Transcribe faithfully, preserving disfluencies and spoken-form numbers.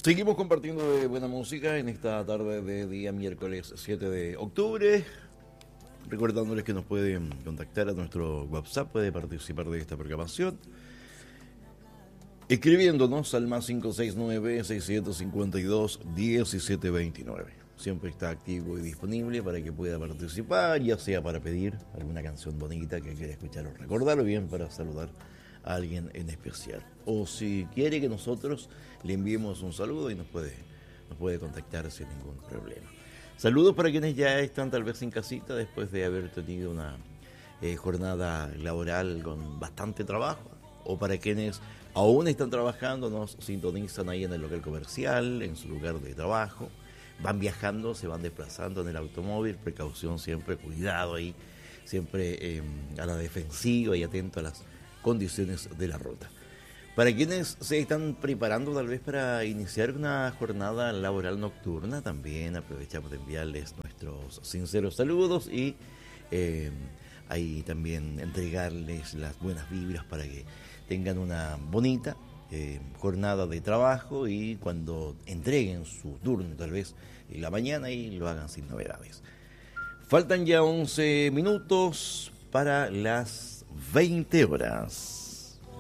Seguimos compartiendo de buena música en esta tarde de día miércoles siete de octubre. Recordándoles que nos pueden contactar a nuestro WhatsApp, puede participar de esta programación escribiéndonos al más cinco seis nueve, seiscientos cincuenta y dos, diecisiete veintinueve. Siempre está activo y disponible para que pueda participar, ya sea para pedir alguna canción bonita que quiera escuchar o recordar, o bien para saludar a alguien en especial. O si quiere que nosotros le enviemos un saludo y nos puede, nos puede contactar sin ningún problema. Saludos para quienes ya están tal vez en casita después de haber tenido una eh, jornada laboral con bastante trabajo, o para quienes aún están trabajando, nos sintonizan ahí en el local comercial, en su lugar de trabajo, van viajando, se van desplazando en el automóvil, precaución siempre, cuidado ahí, siempre eh, a la defensiva y atento a las condiciones de la ruta. Para quienes se están preparando tal vez para iniciar una jornada laboral nocturna, también aprovechamos de enviarles nuestros sinceros saludos y eh, ahí también entregarles las buenas vibras para que tengan una bonita eh, jornada de trabajo y cuando entreguen su turno tal vez en la mañana y lo hagan sin novedades. Faltan ya once minutos para las veinte horas.